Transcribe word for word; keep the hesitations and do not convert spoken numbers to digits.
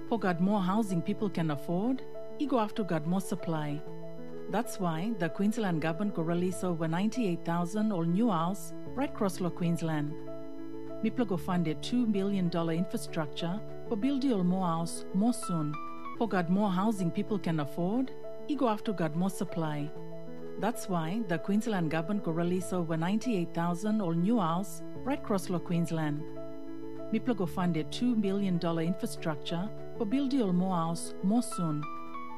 For got more housing people can afford, he go have to got more supply. That's why the Queensland government go release over ninety-eight thousand all new house right across lo Queensland. People go fund a two billion dollars infrastructure for building all more house more soon. For got more housing people can afford, he go have to got more supply. That's why the Queensland government go release over ninety-eight thousand all new house right across lo Queensland. People go fund a two billion dollars infrastructure for building all more house more soon.